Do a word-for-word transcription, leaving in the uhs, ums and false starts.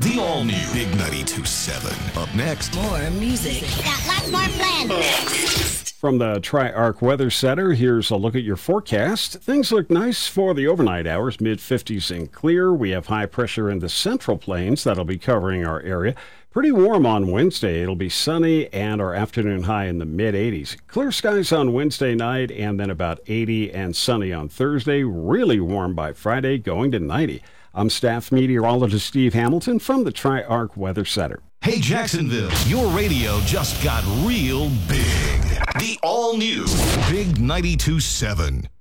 The all-new Big ninety-two point seven. Up next. More music. Got lots more planned. From the Tri-Arc Weather Center, here's a look at your forecast. Things look nice for the overnight hours, mid fifties and clear. We have high pressure in the Central Plains that'll be covering our area. Pretty warm on Wednesday. It'll be sunny and our afternoon high in the mid eighties. Clear skies on Wednesday night and then about eighty and sunny on Thursday. Really warm by Friday, going to ninety. I'm staff meteorologist Steve Hamilton from the Tri-Arc Weather Center. Hey, Jacksonville, your radio just got real big. The all-new Big ninety-two point seven.